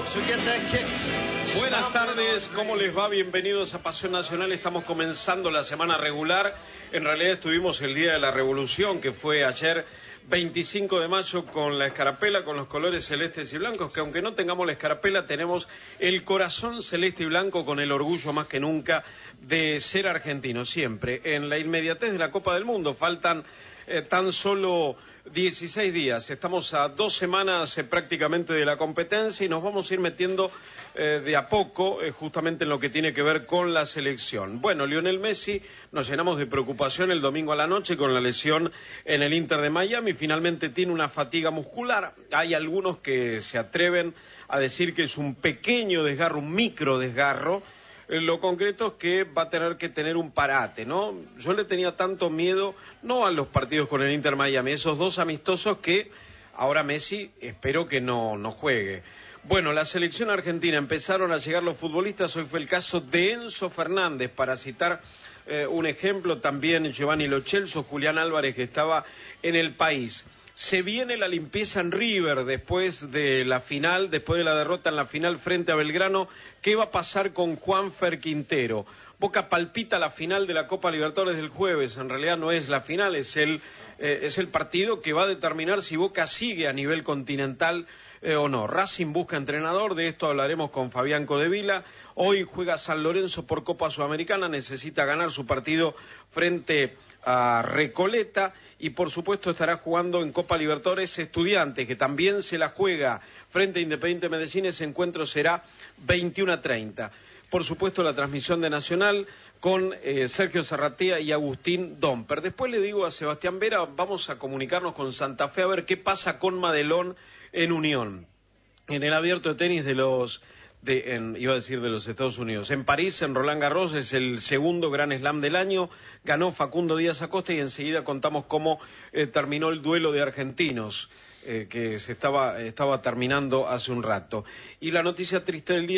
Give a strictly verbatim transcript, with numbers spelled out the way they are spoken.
Buenas tardes, ¿cómo les va? Bienvenidos a Pasión Nacional. Estamos comenzando la semana regular. En realidad estuvimos el Día de la Revolución, que fue ayer veinticinco de mayo, con la escarapela, con los colores celestes y blancos, que aunque no tengamos la escarapela, tenemos el corazón celeste y blanco, con el orgullo más que nunca de ser argentino, siempre. En la inmediatez de la Copa del Mundo faltan eh, tan solo dieciséis días, estamos a dos semanas eh, prácticamente de la competencia, y nos vamos a ir metiendo eh, de a poco eh, justamente en lo que tiene que ver con la selección. Bueno, Lionel Messi, nos llenamos de preocupación el domingo a la noche con la lesión en el Inter de Miami. Finalmente tiene una fatiga muscular. Hay algunos que se atreven a decir que es un pequeño desgarro, un micro desgarro. Lo concreto es que va a tener que tener un parate, ¿no? Yo le tenía tanto miedo, no a los partidos con el Inter Miami, esos dos amistosos, que ahora Messi espero que no, no juegue. Bueno, la selección argentina, empezaron a llegar los futbolistas. Hoy fue el caso de Enzo Fernández, para citar eh, un ejemplo, también Giovanni Lo Celso, Julián Álvarez, que estaba en el país. Se viene la limpieza en River después de la final, después de la derrota en la final frente a Belgrano. ¿Qué va a pasar con Juanfer Quintero? Boca palpita la final de la Copa Libertadores del jueves. En realidad no es la final, es el, eh, es el partido que va a determinar si Boca sigue a nivel continental eh, o no. Racing busca entrenador, de esto hablaremos con Fabián Codevila. Hoy juega San Lorenzo por Copa Sudamericana, necesita ganar su partido frente a Recoleta, y por supuesto estará jugando en Copa Libertadores Estudiantes, que también se la juega frente a Independiente Medellín. Ese encuentro será veintiuno a treinta. Por supuesto, la transmisión de Nacional con eh, Sergio Zarratea y Agustín Domper. Después le digo a Sebastián Vera, vamos a comunicarnos con Santa Fe a ver qué pasa con Madelón en Unión, en el abierto de tenis de los... De, en, iba a decir de los Estados Unidos. En París, en Roland Garros, es el segundo Grand Slam del año. Ganó Facundo Díaz Acosta, y enseguida contamos cómo eh, terminó el duelo de argentinos eh, que se estaba, estaba terminando hace un rato. Y la noticia triste del día